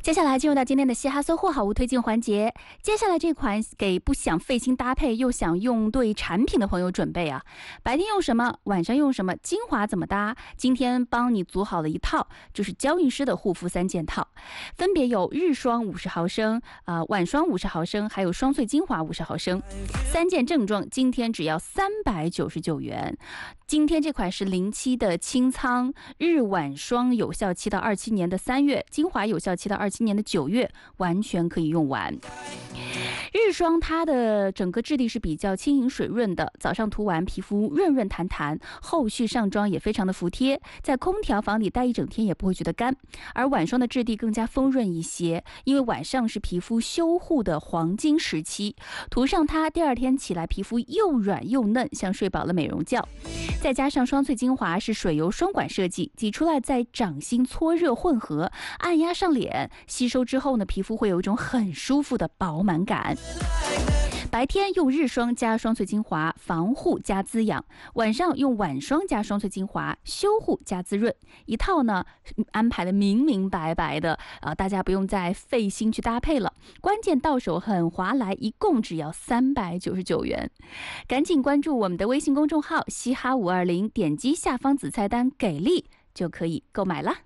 接下来进入到今天的嘻哈搜货好物推荐环节。接下来这款给不想费心搭配又想用对产品的朋友准备啊，白天用什么，晚上用什么，精华怎么搭？今天帮你组好了一套，就是娇韵诗的护肤3件套，分别有日霜50毫升、晚霜50毫升，还有双萃精华50毫升，3件正装，今天只要399元。今天这款是07的清仓，日晚霜有效期到27年的3月，精华有效期到27年的9月，完全可以用完。日霜它的整个质地是比较轻盈水润的，早上涂完皮肤润润弹弹，后续上妆也非常的服帖，在空调房里待一整天也不会觉得干。而晚霜的质地更加丰润一些，因为晚上是皮肤修护的黄金时期，涂上它第二天起来皮肤又软又嫩，像睡饱了美容觉。再加上双萃精华是水油双管设计，挤出来在掌心搓热混合，按压上脸，吸收之后呢，皮肤会有一种很舒服的饱满感。白天用日霜加双萃精华，防护加滋养；晚上用晚霜加双萃精华，修护加滋润。一套呢安排的明明白白的大家不用再费心去搭配了。关键到手很划来，一共只要399元。赶紧关注我们的微信公众号嘻哈520，点击下方子菜单给力就可以购买了。